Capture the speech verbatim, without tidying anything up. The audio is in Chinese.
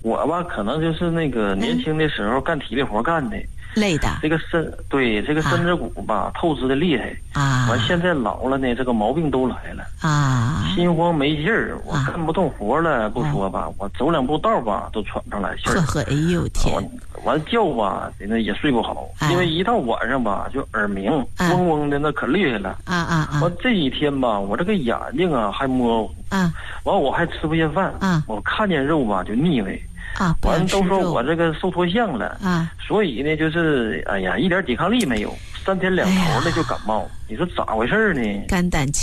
我吧，可能就是那个年轻的时候干体力活干的。 累的， 这个身对这个身子骨吧、啊、透支的厉害啊， 完现在老了呢，这个毛病都来了啊， 心慌没劲儿，我干不动活了、啊、不说吧、哦，我走两步道吧都喘不上来气儿。 呵呵，哎呦天！ 完觉吧，那也睡不好、哎，因为一到晚上吧就耳鸣，啊、嗡嗡的那可厉害了。 啊啊啊！ 完这几天吧，我这个眼睛啊还模糊， 啊， 完我还吃不下饭， 啊， 我看见肉吧就腻味。 啊， 完都说我这个瘦脱相了啊， 所以呢，就是哎呀，一点抵抗力没有，三天两头的就感冒，哎、你说咋回事呢？ 肝胆